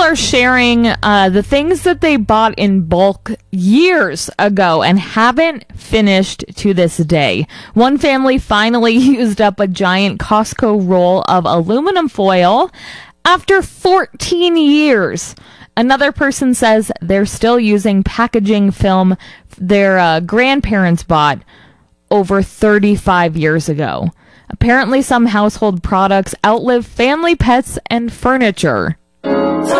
are sharing the things that they bought in bulk years ago and haven't finished to this day. One family finally used up a giant Costco roll of aluminum foil after 14 years. Another person says they're still using packaging film their grandparents bought over 35 years ago. Apparently, some household products outlive family pets and furniture.